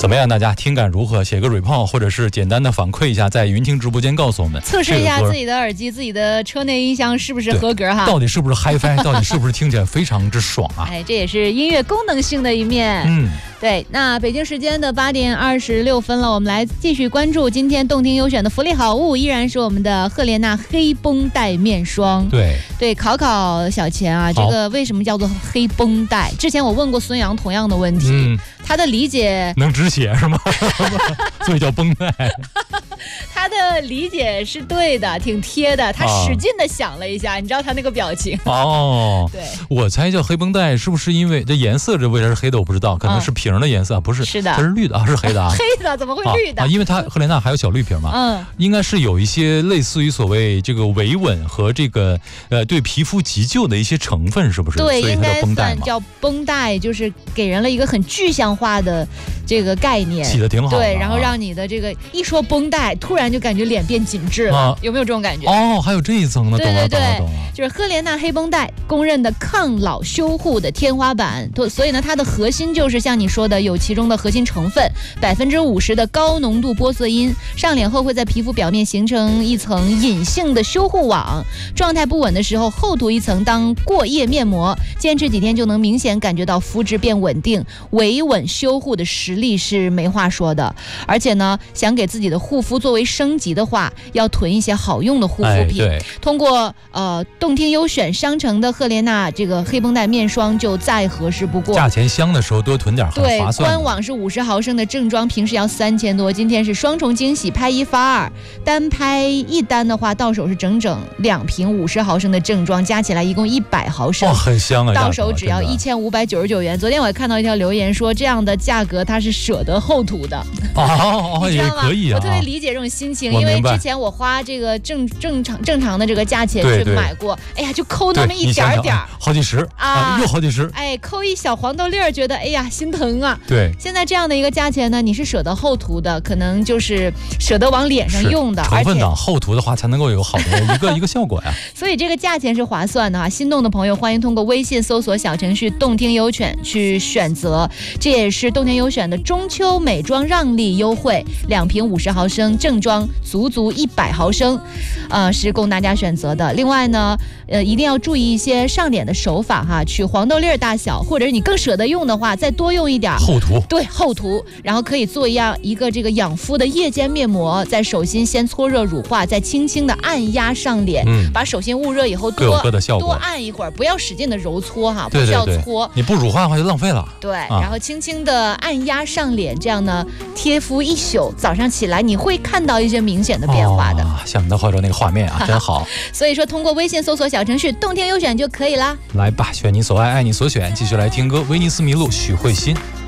怎么样？大家听感如何？写个 report 或者是简单的反馈一下，在云听直播间告诉我们， 测试一下自己的耳机、自己的车内音箱是不是合格哈？ 到底是不是 HiFi？ 到底是不是听起来非常之爽啊？ 哎，这也是音乐功能性的一面。对。那北京时间的8点26分了，我们来继续关注今天动听优选的福利好物，依然是我们的赫莲娜黑绷带面霜。对，考考小钱啊，这个为什么叫做黑绷带？之前我问过孙杨同样的问题，他的理解能止血是吗？所以叫绷带。 他的理解是对的，挺贴的。他使劲的想了一下，你知道他那个表情哦。对， 我猜叫黑绷带是不是因为这颜色这为啥是黑的我不知道，可能是瓶的颜色，不是？ 是的， 它是绿的啊，是黑的啊。 黑的怎么会绿的？ 因为它赫莲娜还有小绿瓶嘛。应该是有一些类似于所谓这个维稳和这个对皮肤急救的一些成分，是不是？ 对， 所以它叫绷带嘛。 叫绷带，就是给人了一个很具象化的这个概念， 起得挺好的。 对，然后让你的这个一说绷带，突然就感觉脸变紧致了，有没有这种感觉？ 哦，还有这一层呢。懂了。 就是赫莲娜黑绷带公认的抗老修护的天花板，所以呢，它的核心就是像你说的，有其中的核心成分50%的高浓度玻色因，上脸后会在皮肤表面形成一层隐性的修护网，状态不稳的时候厚涂一层当过夜面膜，坚持几天就能明显感觉到肤质变稳定，维稳修护的实力是没话说的。而且呢，想给自己的护肤作为升级的话，要囤一些好用的护肤品。通过动听优选商城的赫莲娜这个黑绷带面霜就再合适不过， 价钱香的时候多囤点很划算。 官网是50毫升的正装，平时要3000多，今天是双重惊喜，拍1发2，单拍一单的话，到手是整整2瓶50毫升的正装，加起来一共100毫升， 哇，很香啊！ 到手只要1599元。昨天我也看到一条留言说，这样的价格他是舍得厚涂的。 也可以啊。 我特别理解这种心情，因为之前我花这个正常的这个价钱去买过，哎呀，就抠那么一点点， 好几十啊，又好几十， 哎，抠一小黄豆粒儿，觉得哎呀心疼啊。 对， 现在这样的一个价钱呢，你是舍得厚涂的，可能就是舍得往脸上用的， 成分党厚涂的话才能够有好的一个效果呀。 所以这个价钱是划算的啊！心动的朋友欢迎通过微信搜索小程序动听优选去选择，这也是动听优选的中秋美妆让利优惠，2瓶50毫升正装，足100毫升，是供大家选择的。另外呢，一定要注意一些上脸的手法哈，取黄豆粒大小，或者是你更舍得用的话，再多用一点厚涂。 对，厚涂，然后可以做一个这个养肤的夜间面膜，在手心先搓热乳化，再轻轻的按压上脸，把手心捂热以后多按一会儿，不要使劲的揉搓哈，不需要搓。 你不乳化的话就浪费了。 对，然后轻轻的按压上脸，这样呢贴敷一宿，早上起来你会看到一些明显的变化的。 想到画着那个画面啊，真好。 所以说通过微信搜索小程序动听优选就可以啦。 来吧，选你所爱，爱你所选，继续来听歌，威尼斯迷路，许慧欣。